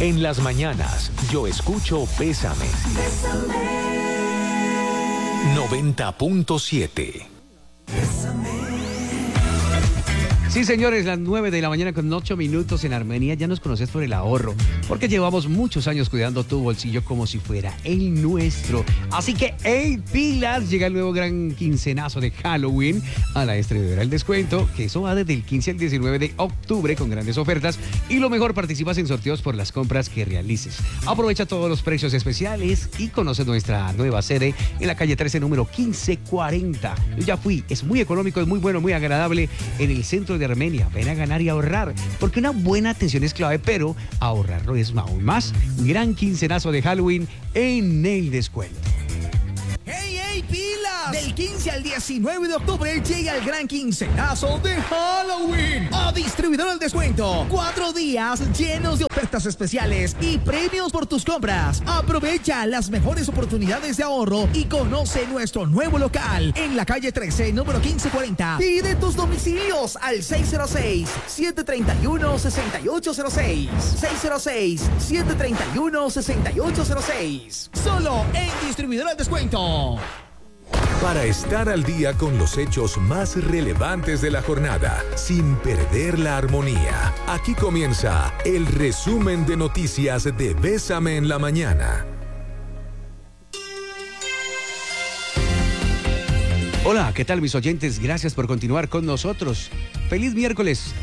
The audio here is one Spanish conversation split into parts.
En las mañanas, yo escucho Bésame. 90.7. Sí, señores, las 9 de la mañana con 8 minutos en Armenia. Ya nos conoces por el ahorro, porque llevamos muchos años cuidando tu bolsillo como si fuera el nuestro. Así que, ¡hey, pilas! Llega el nuevo gran quincenazo de Halloween a la distribuidora El Descuento, que eso va desde el 15 al 19 de octubre con grandes ofertas. Y lo mejor, participas en sorteos por las compras que realices. Aprovecha todos los precios especiales y conoce nuestra nueva sede en la calle 13, número 1540. Yo ya fui, es muy económico, es muy bueno, muy agradable en el centro de Armenia. Ven a ganar y ahorrar, porque una buena atención es clave, pero ahorrarlo es aún más. Gran quincenazo de Halloween en El Descuento. ¡Hey, hey, pilas! Del 15 al 19 de octubre llega el gran quincenazo de Halloween a Distribuidor El Descuento. 4 días llenos de ofertas especiales y premios por tus compras. Aprovecha las mejores oportunidades de ahorro y conoce nuestro nuevo local en la calle 13, número 1540. Pide tus domicilios al 606-731-6806. 606-731-6806. Solo en Distribuidor El Descuento. Para estar al día con los hechos más relevantes de la jornada, sin perder la armonía, aquí comienza el resumen de noticias de Bésame en la Mañana. Hola, ¿qué tal mis oyentes? Gracias por continuar con nosotros. Feliz miércoles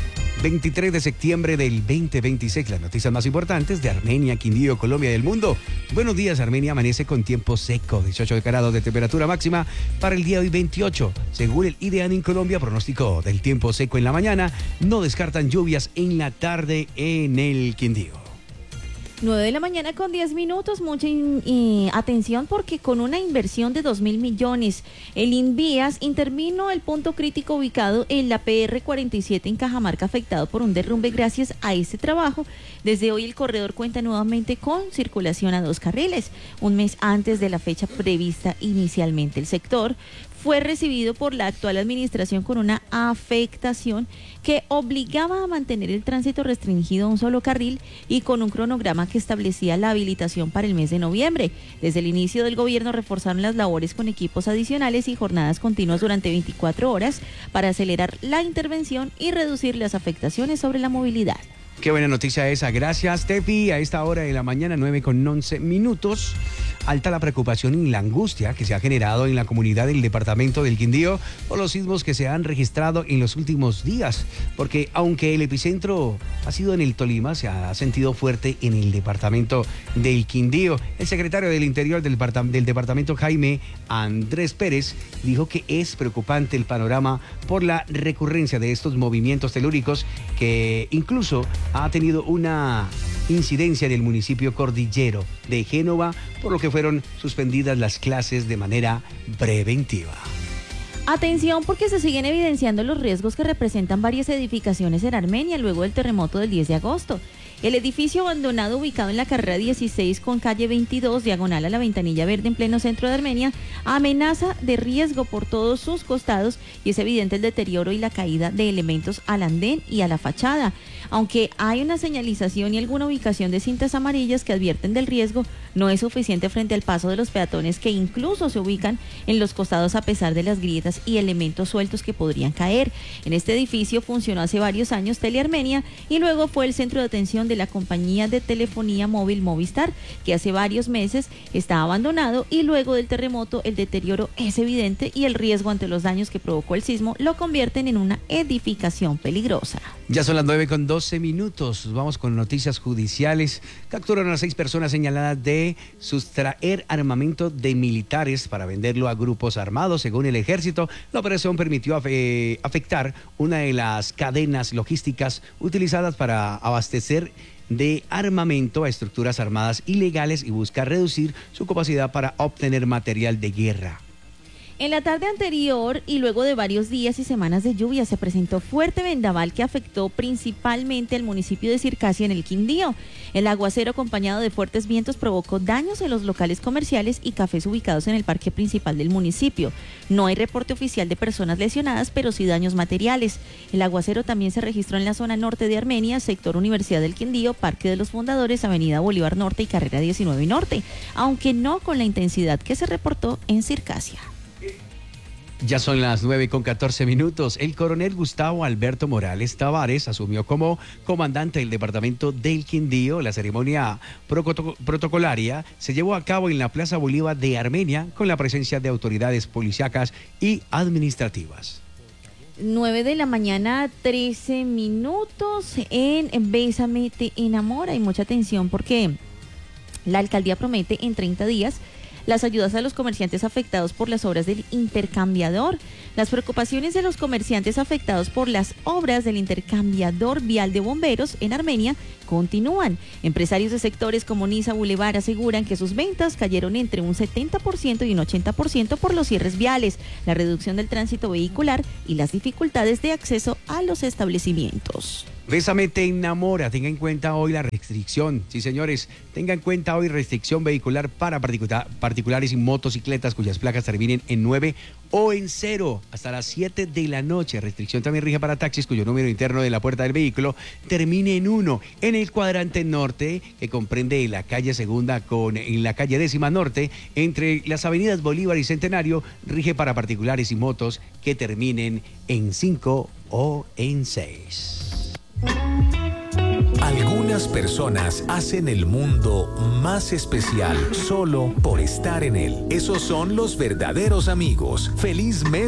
23 de septiembre del 2026. Las noticias más importantes de Armenia, Quindío, Colombia y del mundo. Buenos días, Armenia amanece con tiempo seco, 18 grados de temperatura máxima para el día de hoy 28. Según el IDEAN en Colombia, pronóstico del tiempo seco en la mañana, no descartan lluvias en la tarde en el Quindío. 9 de la mañana con 10 minutos, mucha atención porque con una inversión de 2.000 millones, el Invías intervino el punto crítico ubicado en la PR 47 en Cajamarca, afectado por un derrumbe. Gracias a este trabajo, desde hoy el corredor cuenta nuevamente con circulación a 2 carriles, un mes antes de la fecha prevista inicialmente. El sector fue recibido por la actual administración con una afectación que obligaba a mantener el tránsito restringido a un solo carril y con un cronograma que establecía la habilitación para el mes de noviembre. Desde el inicio del gobierno reforzaron las labores con equipos adicionales y jornadas continuas durante 24 horas para acelerar la intervención y reducir las afectaciones sobre la movilidad. Qué buena noticia esa. Gracias, Tefi. A esta hora de la mañana, 9 con 11 minutos. Alta la preocupación y la angustia que se ha generado en la comunidad del departamento del Quindío por los sismos que se han registrado en los últimos días. Porque aunque el epicentro ha sido en el Tolima, se ha sentido fuerte en el departamento del Quindío. El secretario del Interior del departamento, Jaime Andrés Pérez, dijo que es preocupante el panorama por la recurrencia de estos movimientos telúricos, que incluso ha tenido una incidencia en el municipio cordillero de Génova, por lo que fueron suspendidas las clases de manera preventiva. Atención, porque se siguen evidenciando los riesgos que representan varias edificaciones en Armenia luego del terremoto del 10 de agosto. El edificio abandonado ubicado en la carrera 16 con calle 22, diagonal a la Ventanilla Verde en pleno centro de Armenia, amenaza de riesgo por todos sus costados y es evidente el deterioro y la caída de elementos al andén y a la fachada. Aunque hay una señalización y alguna ubicación de cintas amarillas que advierten del riesgo, no es suficiente frente al paso de los peatones, que incluso se ubican en los costados a pesar de las grietas y elementos sueltos que podrían caer. En este edificio funcionó hace varios años Telearmenia y luego fue el centro de atención de la compañía de telefonía móvil Movistar, que hace varios meses está abandonado, y luego del terremoto el deterioro es evidente y el riesgo ante los daños que provocó el sismo lo convierten en una edificación peligrosa. Ya son las 9 con 12 minutos. Vamos con noticias judiciales. Capturaron a 6 personas señaladas de sustraer armamento de militares para venderlo a grupos armados. Según el ejército, la operación permitió afectar una de las cadenas logísticas utilizadas para abastecer de armamento a estructuras armadas ilegales y buscar reducir su capacidad para obtener material de guerra. En la tarde anterior y luego de varios días y semanas de lluvia se presentó fuerte vendaval que afectó principalmente al municipio de Circasia en el Quindío. El aguacero acompañado de fuertes vientos provocó daños en los locales comerciales y cafés ubicados en el parque principal del municipio. No hay reporte oficial de personas lesionadas, pero sí daños materiales. El aguacero también se registró en la zona norte de Armenia, sector Universidad del Quindío, Parque de los Fundadores, Avenida Bolívar Norte y Carrera 19 Norte, aunque no con la intensidad que se reportó en Circasia. Ya son las 9:14. El coronel Gustavo Alberto Morales Tavares asumió como comandante del departamento del Quindío. La ceremonia protocolaria se llevó a cabo en la Plaza Bolívar de Armenia con la presencia de autoridades policíacas y administrativas. 9:13 en Bésame Te Enamora. Y mucha atención porque la alcaldía promete en 30 días las ayudas a los comerciantes afectados por las obras del intercambiador. Las preocupaciones de los comerciantes afectados por las obras del intercambiador vial de bomberos en Armenia continúan. Empresarios de sectores como Niza Boulevard aseguran que sus ventas cayeron entre un 70% y un 80% por los cierres viales, la reducción del tránsito vehicular y las dificultades de acceso a los establecimientos. Bésame Te Enamora. Tenga en cuenta hoy la restricción. Sí, señores, tenga en cuenta hoy restricción vehicular para particulares y motocicletas cuyas placas terminen en 9 o en 0 hasta las 7 de la noche. Restricción también rige para taxis cuyo número interno de la puerta del vehículo termine en 1. En el cuadrante norte, que comprende la calle Segunda con la calle 10ª Norte, entre las avenidas Bolívar y Centenario, rige para particulares y motos que terminen en 5 o en 6. Algunas personas hacen el mundo más especial solo por estar en él. Esos son los verdaderos amigos. Feliz mes